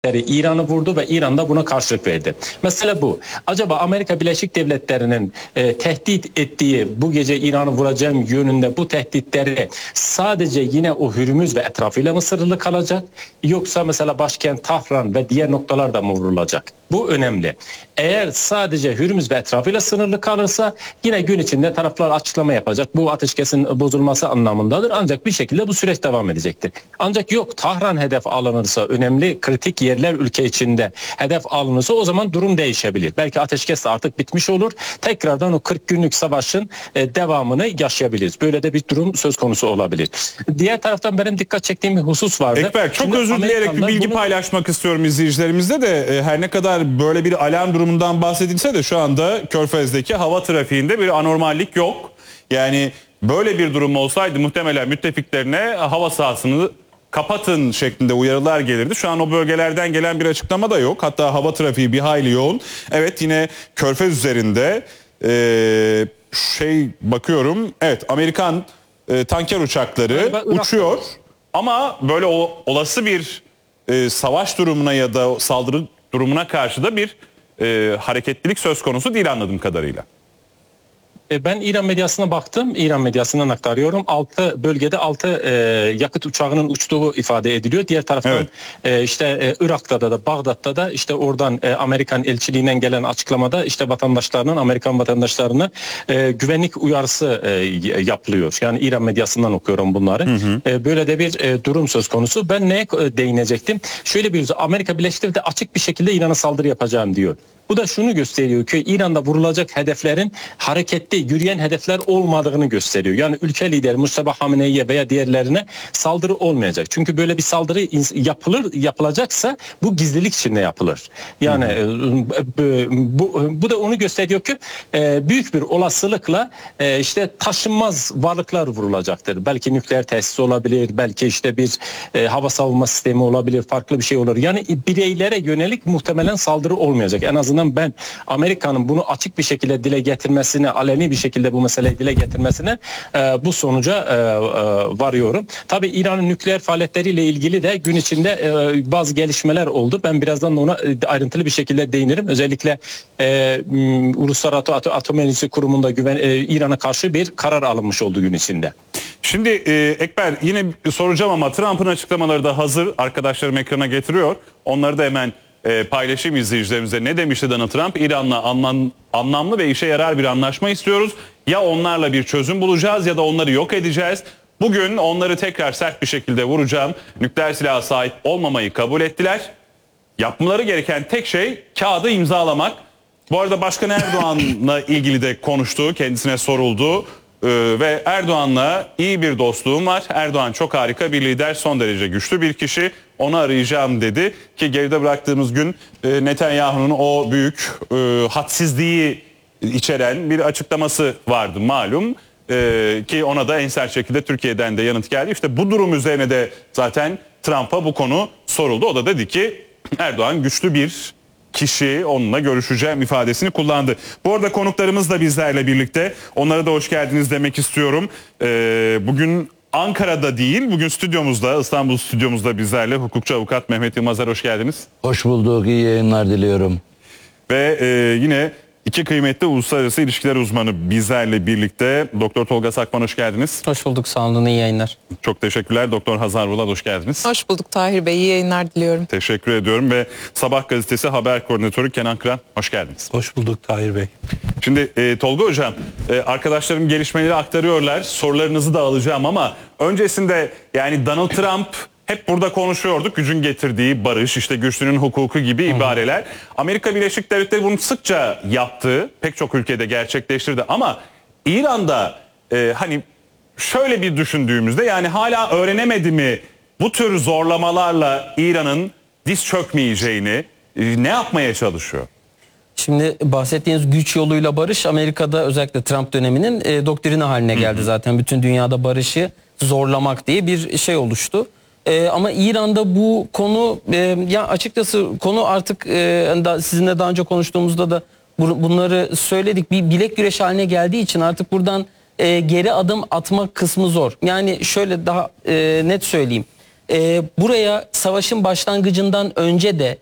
İran'ı vurdu ve İran da buna karşılık verdi. Mesele bu. Acaba Amerika Birleşik Devletleri'nin tehdit ettiği bu gece İran'ı vuracağım yönünde bu tehditleri sadece yine o Hürmüz ve etrafıyla mı sınırlı kalacak? Yoksa mesela başkent Tahran ve diğer noktalar da mı vurulacak? Bu önemli. Eğer sadece Hürmüz ve etrafıyla sınırlı kalırsa yine gün içinde taraflar açıklama yapacak. Bu ateşkesin bozulması anlamındadır. Ancak bir şekilde bu süreç devam edecektir. Ancak yok, Tahran hedef alınırsa, önemli kritik yerler ülke içinde hedef alınırsa o zaman durum değişebilir. Belki ateşkes artık bitmiş olur. Tekrardan o 40 günlük savaşın devamını yaşayabiliriz. Böyle de bir durum söz konusu olabilir. Diğer taraftan benim dikkat çektiğim bir husus vardı. Ekber, çok özür dileyerek bir bilgi paylaşmak istiyorum izleyicilerimizle de. Her ne kadar böyle bir alarm durumundan bahsedilse de şu anda Körfez'deki hava trafiğinde bir anormallik yok. Yani böyle bir durum olsaydı muhtemelen müttefiklerine hava sahasını kapatın şeklinde uyarılar gelirdi. Şu an o bölgelerden gelen bir açıklama da yok. Hatta hava trafiği bir hayli yoğun. Evet, yine Körfez üzerinde bakıyorum. Evet, Amerikan tanker uçakları uçuyor. Ama böyle olası bir savaş durumuna ya da saldırı durumuna karşı da bir hareketlilik söz konusu değil anladığım kadarıyla. Ben İran medyasına baktım. İran medyasından aktarıyorum. 6 bölgede 6 yakıt uçağının uçtuğu ifade ediliyor. Diğer taraftan işte Irak'ta da Bağdat'ta da işte oradan Amerikan elçiliğinden gelen açıklamada işte Amerikan vatandaşlarına güvenlik uyarısı yapılıyor. Yani İran medyasından okuyorum bunları. Böyle de bir durum söz konusu. Ben neye değinecektim? Şöyle bir Amerika Birleşik Devletleri açık bir şekilde İran'a saldırı yapacağım diyor. Bu da şunu gösteriyor ki İran'da vurulacak hedeflerin hareketli, yürüyen hedefler olmadığını gösteriyor. Yani ülke lideri Mustafa Hamenei'ye veya diğerlerine saldırı olmayacak. Çünkü böyle bir saldırı yapılacaksa bu gizlilik içinde yapılır. Yani bu da onu gösteriyor ki büyük bir olasılıkla işte taşınmaz varlıklar vurulacaktır. Belki nükleer tesis olabilir, belki işte bir hava savunma sistemi olabilir, farklı bir şey olur. Yani bireylere yönelik muhtemelen saldırı olmayacak. En azından ben Amerika'nın bunu açık bir şekilde dile getirmesine, aleni bir şekilde bu meseleyi dile getirmesine bu sonuca varıyorum. Tabii İran'ın nükleer faaliyetleriyle ilgili de gün içinde bazı gelişmeler oldu. Ben birazdan ona ayrıntılı bir şekilde değinirim. Özellikle Uluslararası Atom Enerjisi Kurumu'nda İran'a karşı bir karar alınmış oldu gün içinde. Şimdi Ekber, yine soracağım ama Trump'ın açıklamaları da hazır. Arkadaşlarım ekrana getiriyor. Onları da hemen paylaşayım izleyicilerimize. Ne demişti Donald Trump? İran'la anlamlı ve işe yarar bir anlaşma istiyoruz. Ya onlarla bir çözüm bulacağız ya da onları yok edeceğiz. Bugün onları tekrar sert bir şekilde vuracağım. Nükleer silaha sahip olmamayı kabul ettiler. Yapmaları gereken tek şey kağıdı imzalamak. Bu arada Başkan Erdoğan'la ilgili de konuştu, kendisine soruldu. Ve Erdoğan'la iyi bir dostluğum var. Erdoğan çok harika bir lider, son derece güçlü bir kişi. Onu arayacağım dedi ki geride bıraktığımız gün Netanyahu'nun o büyük hadsizliği içeren bir açıklaması vardı malum. Ki ona da en sert şekilde Türkiye'den de yanıt geldi. İşte bu durum üzerine de zaten Trump'a bu konu soruldu. O da dedi ki Erdoğan güçlü bir kişi, onunla görüşeceğim ifadesini kullandı. Bu arada konuklarımız da bizlerle birlikte. Onlara da hoş geldiniz demek istiyorum. Bugün Ankara'da değil, bugün stüdyomuzda, İstanbul stüdyomuzda bizlerle hukukçu avukat Mehmet Yılmazer, hoş geldiniz. Hoş bulduk, iyi yayınlar diliyorum. Ve yine iki kıymetli uluslararası ilişkiler uzmanı bizlerle birlikte. Doktor Tolga Sakman, hoş geldiniz. Hoş bulduk, sağ olun, iyi yayınlar. Çok teşekkürler. Doktor Hazar Vural, hoş geldiniz. Hoş bulduk Tahir Bey, iyi yayınlar diliyorum. Teşekkür ediyorum ve Sabah gazetesi haber koordinatörü Kenan Kıran, hoş geldiniz. Hoş bulduk Tahir Bey. Şimdi Tolga Hocam, arkadaşlarım gelişmeleri aktarıyorlar, sorularınızı da alacağım ama öncesinde yani Donald Trump hep burada konuşuyorduk, gücün getirdiği barış, işte güçlünün hukuku gibi ibareler. Amerika Birleşik Devletleri bunu sıkça yaptı, pek çok ülkede gerçekleştirdi ama İran'da hani şöyle bir düşündüğümüzde yani hala öğrenemedi mi bu tür zorlamalarla İran'ın diz çökmeyeceğini, ne yapmaya çalışıyor? Şimdi bahsettiğiniz güç yoluyla barış Amerika'da özellikle Trump döneminin doktrini haline geldi zaten. Bütün dünyada barışı zorlamak diye bir şey oluştu. Ama İran'da bu konu ya açıkçası konu artık sizinle daha önce konuştuğumuzda da bunları söyledik. Bir bilek güreşi haline geldiği için artık buradan geri adım atmak kısmı zor. Yani şöyle daha net söyleyeyim. buraya savaşın başlangıcından önce de